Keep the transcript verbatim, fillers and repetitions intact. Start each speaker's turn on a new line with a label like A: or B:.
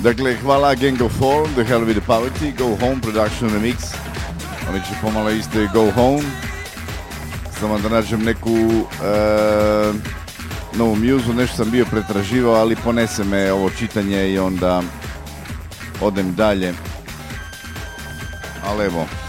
A: Dakle, hvala Gang of Four, The Hell with the Poverty, Go Home Production Remix. Oni će pomalo isto i Go Home. Samo da nađem neku uh, novu muzu, nešto sam bio pretraživao, ali ponese me ovo čitanje i onda odem dalje. Ali evo,